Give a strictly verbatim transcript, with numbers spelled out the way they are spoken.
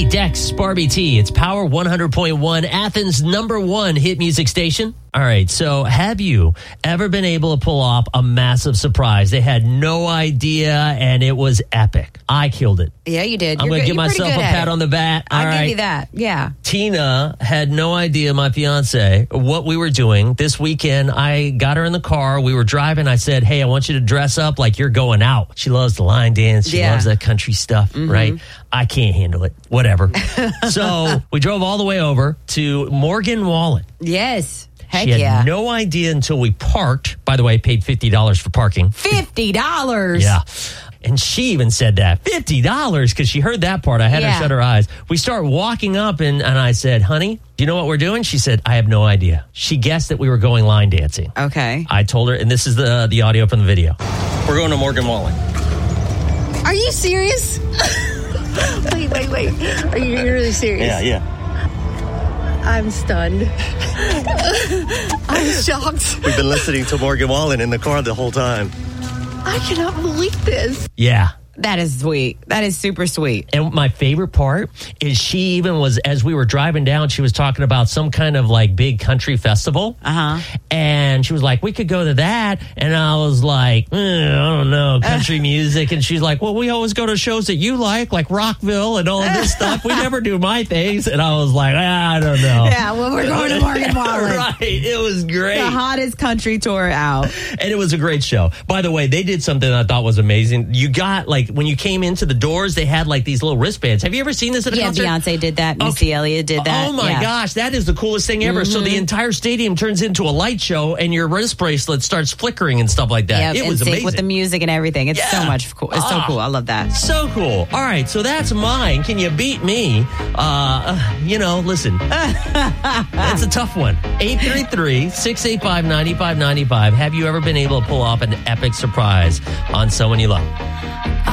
Hey, Dex, Barbie T. It's Power one hundred point one, Athens' number one hit music station. All right, so have you ever been able to pull off a massive surprise? They had no idea, and it was epic. I killed it. Yeah, you did. I'm going to give myself a pat on the back. I'll All right. give you that. Yeah. Tina had no idea, my fiance, what we were doing. This weekend, I got her in the car. We were driving. I said, hey, I want you to dress up like you're going out. She loves the line dance. She Yeah. loves that country stuff, Mm-hmm. right? I can't handle it. Whatever. So we drove all the way over to Morgan Wallen. Yes. Heck She had yeah. no idea until we parked. By the way, paid fifty dollars for parking. fifty dollars. Yeah. And she even said that, fifty dollars, because she heard that part. I had Yeah. her shut her eyes. We start walking up, and, and I said, honey, do you know what we're doing? She said, I have no idea. She guessed that we were going line dancing. Okay. I told her, and this is the the audio from the video. We're going to Morgan Wallen. Are you serious? wait, wait, wait. Are you really serious? Yeah, yeah. I'm stunned. I'm shocked. We've been listening to Morgan Wallen in the car the whole time. I cannot believe this. Yeah. That is sweet. That is super sweet. And my favorite part is she even was, as we were driving down, she was talking about some kind of like big country festival. Uh-huh. And she was like, we could go to that. And I was like, eh, I don't know, country music. And she's like, well, we always go to shows that you like, like Rockville and all of this stuff. We never do my things. And I was like, ah, I don't know. Yeah, well, we're going to Morgan Wallen. Right. It was great. The hottest country tour out. And it was a great show. By the way, they did something I thought was amazing. You got, like, when you came into the doors, they had, like, these little wristbands. Have you ever seen this at a Yeah, concert? Beyonce did that. Missy Okay. Elliott did that. Oh, my yeah. gosh. That is the coolest thing ever. Mm-hmm. So the entire stadium turns into a light show, and your wrist bracelet starts flickering and stuff like that. Yep, it and was sync amazing. with the music and everything. It's so Yeah. much cool. It's so Ah. cool. I love that. So cool. All right, so that's mine. Can you beat me? Uh, you know, listen. That's a tough one. eight three three, six eight five, nine five nine five. Have you ever been able to pull off an epic surprise on someone you love?